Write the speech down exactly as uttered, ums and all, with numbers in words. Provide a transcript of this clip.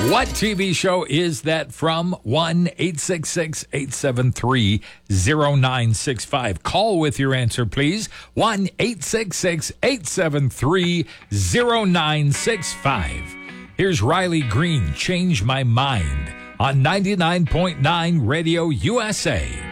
What T V show is that from? one eight six six, eight seven three, zero nine six five. Call with your answer, please. one eight six six, eight seven three, zero nine six five. Here's Riley Green, Change My Mind, on ninety-nine point nine Radio U S A.